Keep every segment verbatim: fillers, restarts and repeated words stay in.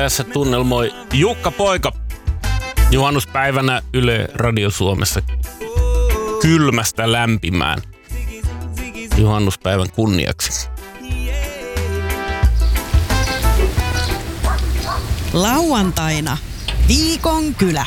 tässä tunnelmoi Jukka Poika juhannuspäivänä Yle Radio Suomessa kylmästä lämpimään juhannuspäivän kunniaksi. Lauantaina Viikon kylä.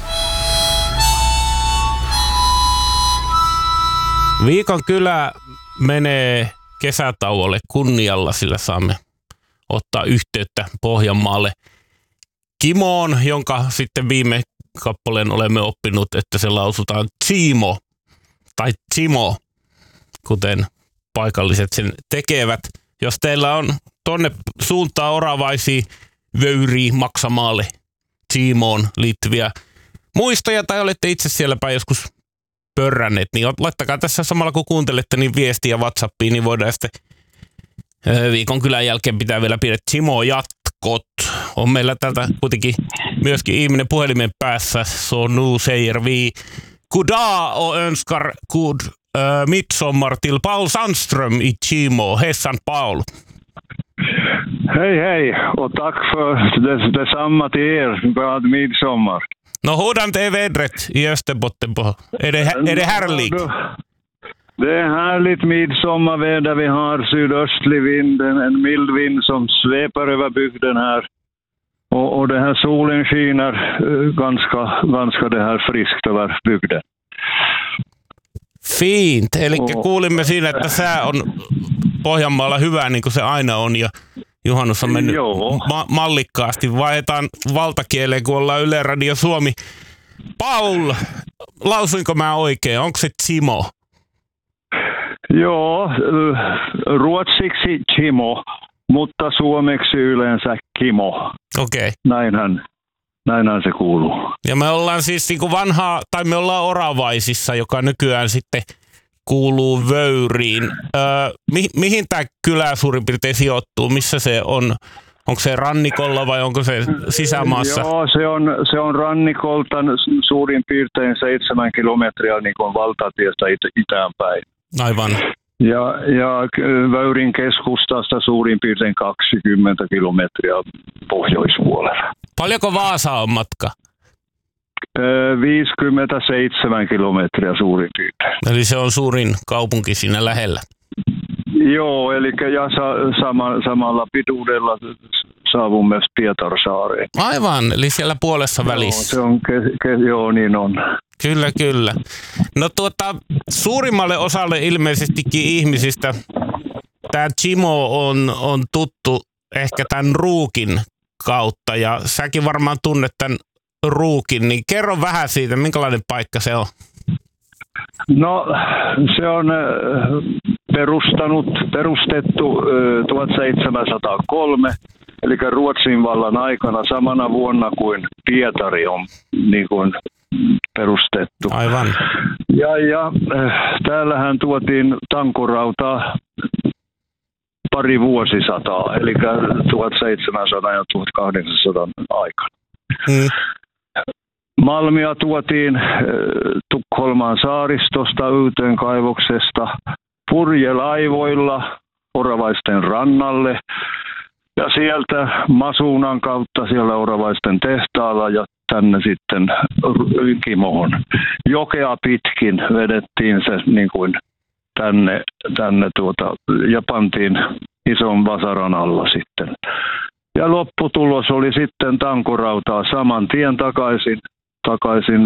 Viikon kylä menee kesätauolle kunnialla, sillä saamme ottaa yhteyttä Pohjanmaalle Kimoon, jonka sitten viime kappaleen olemme oppinut, että se lausutaan Tsimo tai Tsimo, kuten paikalliset sen tekevät. Jos teillä on tonne suuntaan oravaisia vöyriä Maksamaalle Tsimoon liittyviä muistoja tai olette itse sielläpä joskus pörränneet, niin laittakaa tässä samalla kun kuuntelette niin viestiä WhatsAppiin, niin voidaan sitten Viikon kylän jälkeen pitää vielä pidä Tsimo jatkot. On meillä täältä kuitenkin myöskin ihminen puhelimen päässä. Så nu säger vi goddag och önskar god äh, midsommar till Paul Sandström i Tsimo. Hejsan Paul. Hej hej och tack för det, detsamma till er. Glad midsommar. No hurdant är vädret i Österbotten? Är det, är det härligt? Det är härligt midsommarväder. Vi har sydöstlig vind, en mild vind som sveper över bygden här. Och, och det här solen skiner ganska, ganska det här friskt över bygden. Fint. Eli kuulimme siinä, että sää on Pohjanmaalla hyvä niin kuin se aina on ja juhannus on mennyt ma- mallikkaasti. Vaihdetaan valtakieleen, kun ollaan Yle Radio Suomi. Paul, lausuinko mä oikein? Onko se Tsimo? Joo, ruotsiksi Tsimo, mutta suomeksi yleensä Kimo. Okei. Okay. Näinhän, näinhän se kuuluu. Ja me ollaan siis niin kuin vanhaa, tai me ollaan Oravaisissa, joka nykyään sitten kuuluu Vöyriin. Öö, mi- mihin tämä kylä suurin piirtein sijoittuu? Missä se on? Onko se rannikolla vai onko se sisämaassa? Joo, se on, se on rannikolta suurin piirtein seitsemän kilometriä niin kuin valtatiestä it- itään päin. Aivan. Ja, ja Vöyrin keskustasta suurin piirtein kaksikymmentä kilometriä pohjoispuolella. Paljonko Vaasa on matka? viisikymmentäseitsemän kilometriä suurin piirtein. Eli se on suurin kaupunki siinä lähellä. Joo, eli ja sa, sama, samalla pituudella saavun myös Pietarsaareen. Aivan, eli siellä puolessa välissä. Joo, se on, ke, ke, joo niin on. Kyllä, kyllä. No tuota, suurimmalle osalle ilmeisestikin ihmisistä tämä Tsimo on, on tuttu ehkä tämän Ruukin kautta ja säkin varmaan tunnet tämän Ruukin, niin kerro vähän siitä, minkälainen paikka se on? No se on perustanut, perustettu tuhatseitsemänsataakolme, eli Ruotsin vallan aikana samana vuonna kuin Pietari on niin kuin perustettu. Aivan. Ja, ja täällähän tuotiin tankorautaa pari vuosisataa, eli tuhatseitsemänsataa ja tuhatkahdeksansataa aikana. Hmm. Malmia tuotiin Tukholman saaristosta Yytön kaivoksesta purjelaivoilla Oravaisten rannalle ja sieltä Masuunan kautta siellä Oravaisten tehtaalla ja tänne sitten Kimoon. Jokea pitkin vedettiin se niin kuin tänne, tänne tuota, ja pantiin ison vasaran alla sitten. Ja lopputulos oli sitten tankorautaa saman tien takaisin, takaisin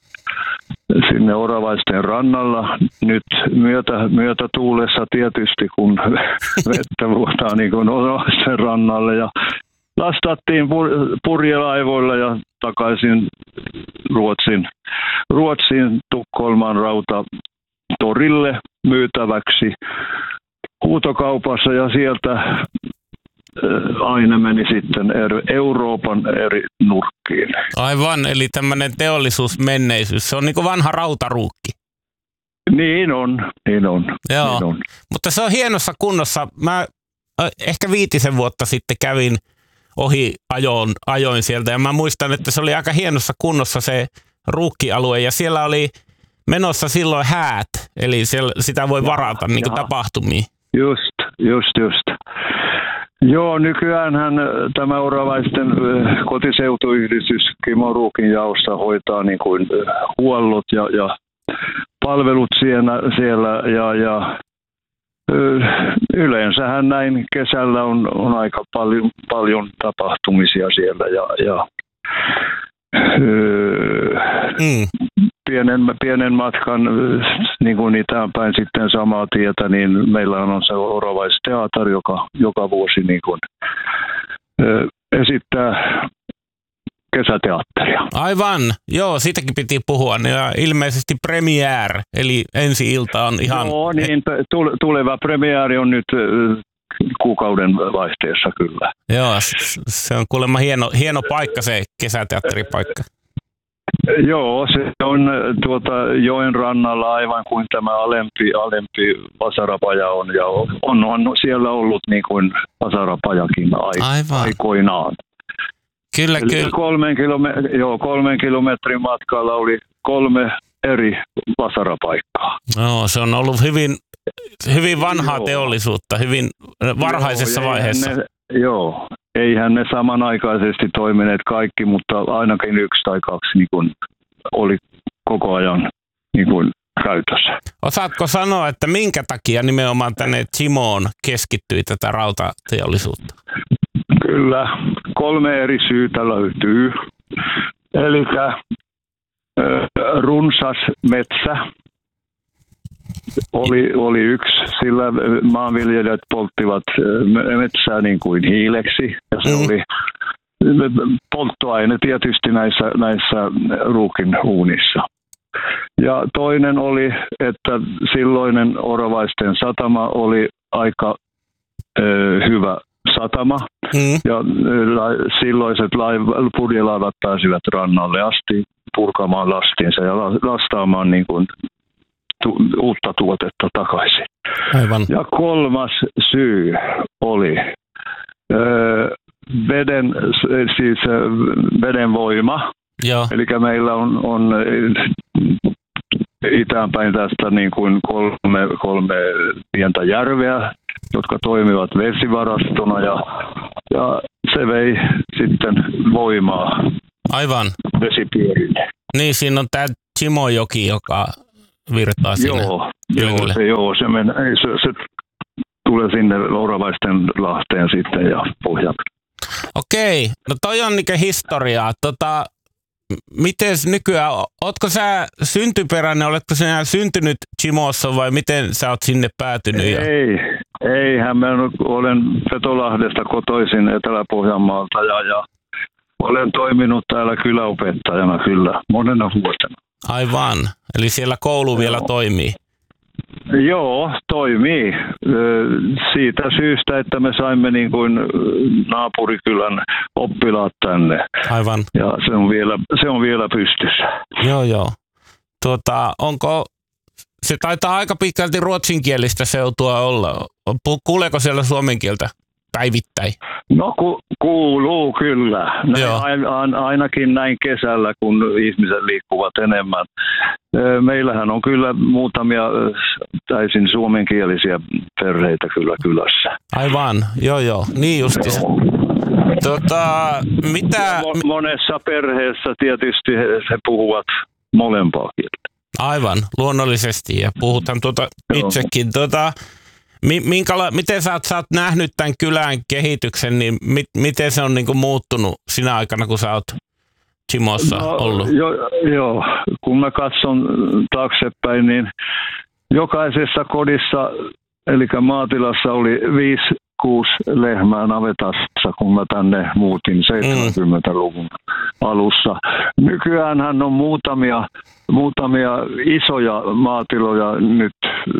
sinne Oravaisten rannalla. Nyt myötä, myötätuulessa tietysti, kun vettä vuotaa niin kuin Oravaisten rannalle. Ja lastattiin pur- purjelaivoilla ja takaisin Ruotsin, Ruotsin Tukholman rautatorille myytäväksi huutokaupassa ja sieltä aina meni sitten Euroopan eri nurkkiin. Aivan, eli tämmöinen teollisuusmenneisyys. Se on niin kuin vanha rautaruukki. Niin on, niin on. Joo, niin on. Mutta se on hienossa kunnossa. Mä ehkä viitisen vuotta sitten kävin ohi ajoin, ajoin sieltä ja mä muistan, että se oli aika hienossa kunnossa se ruukkialue ja siellä oli menossa silloin häät, eli siellä, sitä voi varata niin kuin tapahtumiin. Just, just, just. Joo, nykyäänhän tämä Oravaisten kotiseutuyhdistys Kimo Ruukin jaossa hoitaa niin kuin huollot ja, ja palvelut siellä, siellä ja, ja yleensähän näin kesällä on, on aika paljon, paljon tapahtumisia siellä ja, ja mm. pienen, pienen matkan niin kuin itään päin sitten samaa tietä, niin meillä on se Oravaisteateri, joka joka vuosi niin kuin, esittää kesäteatteria. Aivan, joo, siitäkin piti puhua. Ja ilmeisesti premiere, eli ensi ilta on ihan... Joo, niin tuleva premiere on nyt kuukauden vaihteessa kyllä. Joo, se on kuulemma hieno, hieno paikka se kesäteatteripaikka. Joo, se on tuota joen rannalla aivan kuin tämä alempi, alempi vasarapaja on ja on, on siellä ollut niin kuin vasarapajakin aikoinaan. Kyllä, Eli kyllä. Kolmen, kilome- joo, kolmen kilometrin matkalla oli kolme eri vasarapaikkaa. No, se on ollut hyvin, hyvin vanhaa joo. teollisuutta, hyvin varhaisessa joo, vaiheessa. Ne, joo, eihän ne samanaikaisesti toimineet kaikki, mutta ainakin yksi tai kaksi niin kun oli koko ajan niin kun käytössä. Osaatko sanoa, että minkä takia nimenomaan tänne Timoon keskittyi tätä rautateollisuutta? Kyllä, kolme eri syytä löytyy. Eli runsas metsä oli, oli yksi, sillä maanviljelijät polttivat metsää niin kuin hiileksi. Ja se mm. oli polttoaine tietysti näissä, näissä ruukin uunissa. Ja toinen oli, että silloinen Oravaisten satama oli aika ö, hyvä satama. Mm. Ja silloiset laiv- purjelaivat pääsivät rannalle asti purkamaan lastinsa ja lastaamaan niin kuin tu- uutta tuotetta takaisin. Aivan. Ja kolmas syy oli öö, veden, siis veden voima. Joo. Eli meillä on, on itäänpäin tästä niin kuin kolme, kolme pientä järveä, jotka toimivat vesivarastona ja, ja se vei sitten voimaa Aivan. vesipyörille. Niin, siinä on tämä Timojoki, joka virtaa siinä. Joo, joo, se, joo se, men, se, se tulee sinne Oravaisten lahteen sitten ja pohjalle. Okei, no toi on niinkö historiaa. Tota, miten nykyään, ootko sä syntyperäinen, oletko sinä syntynyt Timossa vai miten sä oot sinne päätynyt? Ei, eihän mä olen Petolahdesta kotoisin Etelä-Pohjanmaalta ja, ja olen toiminut täällä kyläopettajana kyllä monena vuotena. Aivan, eli siellä koulu Joo. vielä toimii. Joo, toimii. Siitä syystä, että me saimme niin kuin naapurikylän oppilaat tänne. Aivan. Ja se on vielä, se on vielä pystyssä. Joo, joo. Tuota, onko, se taitaa aika pitkälti ruotsinkielistä seutua olla. Kuuleeko siellä suomen kieltä päivittäin? No ku, kuuluu kyllä. Näin, ainakin näin kesällä, kun ihmiset liikkuvat enemmän. Meillähän on kyllä muutamia täysin suomenkielisiä perheitä kyllä kylässä. Aivan, joo joo, niin justiinsa. Tota, mitä... Monessa perheessä tietysti he, he puhuvat molempaa kieltä. Aivan, luonnollisesti, ja puhutaan tuota itsekin. Tuota, minkäla- miten sä oot, sä oot nähnyt tämän kylän kehityksen, niin mi- miten se on niinku muuttunut sinä aikana, kun sä oot Timossa no, ollut? Jo, joo, kun mä katson taaksepäin, niin jokaisessa kodissa, eli maatilassa oli viisi, kuusi lehmää navetassa, kun mä tänne muutin seitsemänkymmentäluvun alussa. Nykyäänhän on muutamia, muutamia isoja maatiloja nyt,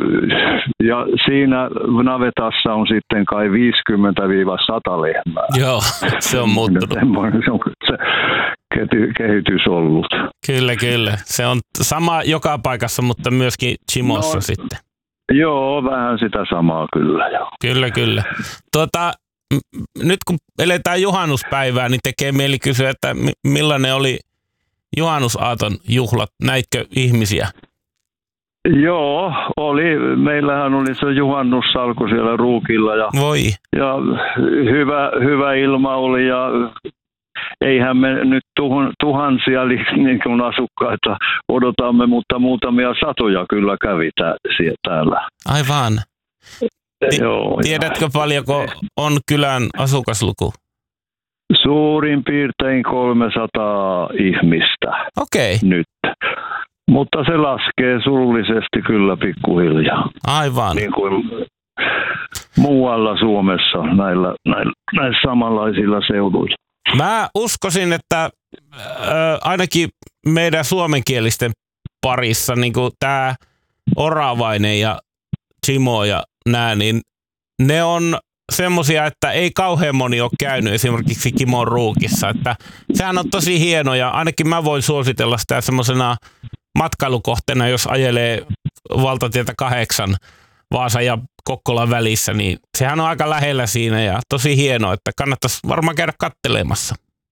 ja siinä navetassa on sitten kai viisikymmentä sata lehmää. Joo, se on muuttunut. Se on se kehitys ollut. Kyllä, kyllä. Se on sama joka paikassa, mutta myöskin Timossa no, sitten. Joo, vähän sitä samaa kyllä. Joo. Kyllä, kyllä. Tuota, m- nyt kun eletään juhannuspäivää, niin tekee mieli kysyä, että m- millainen oli juhannusaaton juhlat? Näitkö ihmisiä? Joo, oli. Meillähän oli se juhannussalku siellä Ruukilla ja, Voi. ja hyvä, hyvä ilma oli ja eihän me nyt tuhon, tuhansia niin kuin asukkaita odotamme, mutta muutamia satoja kyllä kävi tää, täällä. Aivan. Ti- Joo, tiedätkö ja, paljonko on kylän asukasluku? suurin piirtein kolmesataa ihmistä Okei. Okay. nyt. Mutta se laskee surullisesti kyllä pikkuhiljaa. Aivan. Niin kuin muualla Suomessa näillä, näillä, näillä samanlaisilla seuduilla. Mä uskoisin, että äh, ainakin meidän suomenkielisten parissa niin tämä Oravainen ja Timo ja nää, niin ne on semmosia, että ei kauhean moni ole käynyt esimerkiksi Kimon Ruukissa. Että sehän on tosi hieno ja ainakin mä voin suositella sitä semmoisena matkailukohteena, jos ajelee valtatietä kahdeksan Vaasan ja Kokkolan välissä, niin sehän on aika lähellä siinä ja tosi hieno, että kannattaisi varmaan käydä kattelemassa.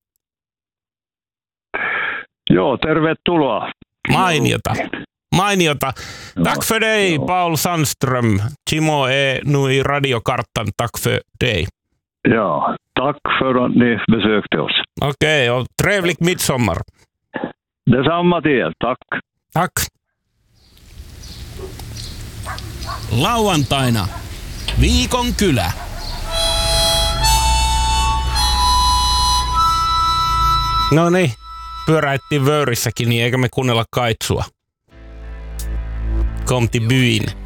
Joo, tervetuloa. Mainiota. Mainiota. Tack för dig, Paul Sandström. Timo är nu i radiokartan. Tack för dig. Ja, tack för att ni besökte oss. Okej, okay, och trevlig midsommar. Detsamma till er, tack. Tack. Lauantaina viikon kylä. No niin, pyöräittiin Vöyrissäkin, niin eikä me kuunnella Kaitsua. Kom till byn.